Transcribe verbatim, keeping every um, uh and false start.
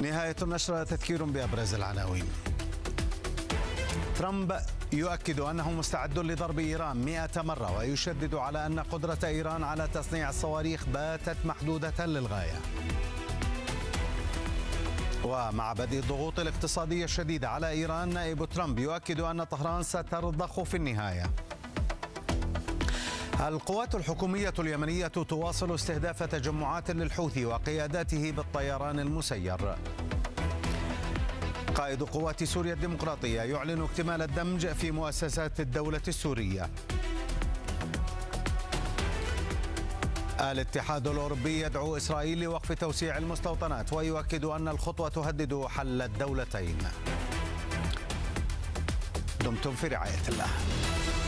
نهاية النشرة تذكير بأبرز العناوين. ترامب يؤكد أنه مستعد لضرب إيران مئة مرة، ويشدد على أن قدرة إيران على تصنيع الصواريخ باتت محدودة للغاية. ومع بدء الضغوط الاقتصادية الشديدة على إيران، نائب ترامب يؤكد أن طهران سترضخ في النهاية. القوات الحكومية اليمنية تواصل استهداف تجمعات للحوثي وقياداته بالطيران المسير. قائد قوات سوريا الديمقراطية يعلن اكتمال الدمج في مؤسسات الدولة السورية. الاتحاد الأوروبي يدعو إسرائيل لوقف توسيع المستوطنات، ويؤكد أن الخطوة تهدد حل الدولتين. دمتم في رعاية الله.